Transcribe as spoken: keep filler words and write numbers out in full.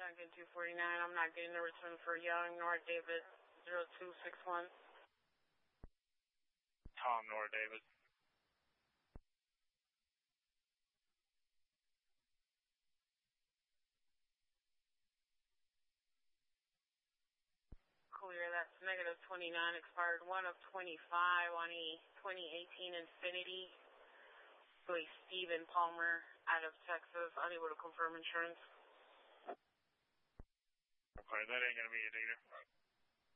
Duncan two forty-nine. I'm not getting a return for Young, Nor David zero two six one. Tom, Nor David. Clear, that's negative twenty-nine, expired one of twenty-five on a twenty eighteen Infiniti. Please, Stephen Palmer, out of Texas, unable to confirm insurance. Okay, that ain't going to be it either.